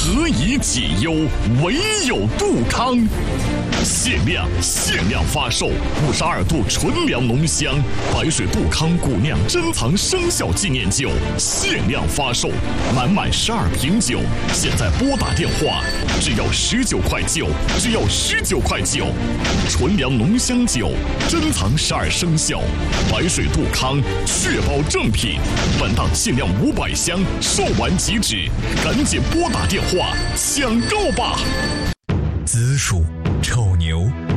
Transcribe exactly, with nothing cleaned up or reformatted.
何以解忧，唯有杜康。限量限量发售五十二度纯粮浓香白水杜康古酿珍藏生肖纪念酒，限量发售，满满十二瓶酒，现在拨打电话，只要十九块九，只要十九块九。纯粮浓香酒，珍藏十二生肖，白水杜康，确保正品。本档限量五百箱，售完即止，赶紧拨打电话抢购吧！ 子鼠、丑牛、